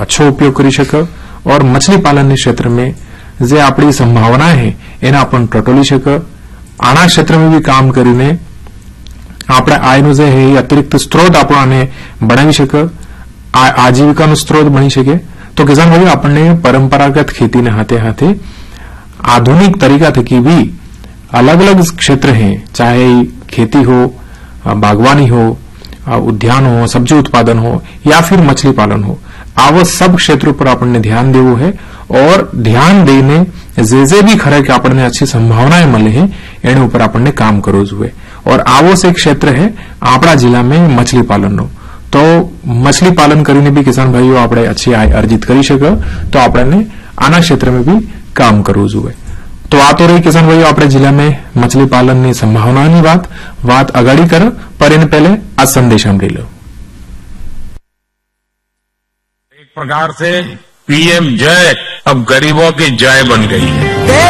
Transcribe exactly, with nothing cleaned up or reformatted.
अच्छो उपयोग करी शके और मछली पालन क्षेत्र में जे आपणी संभावनाएं है एने आपण टटोली शके। आना क्षेत्र में भी काम करीने आपणे आयनो जे है अतिरिक्त स्त्रोत आपणे बनावी शके, आजीविकानो स्त्रोत बनी शके। तो किसान भाई आपने परंपरागत खेती ने हाथे हाथे आधुनिक तरीका थकी भी अलग अलग क्षेत्र हैं, चाहे खेती हो, बागवानी हो, उद्यान हो, सब्जी उत्पादन हो या फिर मछली पालन हो, आवा सब क्षेत्रों पर आपने ध्यान देवो है और ध्यान देने जे जे भी खरे कि आपने अच्छी संभावनाएं मिले हैं एने ऊपर आपने काम करवो जोईए। और आवो से क्षेत्र है आपड़ा जिला में मछली पालन नो। तो मछली पालन करीने भी किसान भाईओ आपणे अच्छी आय अर्जित करी शके, तो आपणे आना क्षेत्र में भी काम करवो जोईए। तो आ तो रही किसान भाईओ आपणे जिला में मछली पालन की संभावनाओं बात बात अगाड़ी करे, पर इन पहले आ संदेश सांभળી लो। एक प्रकार से पीएम जय अब गरीबों की जय बन गई है।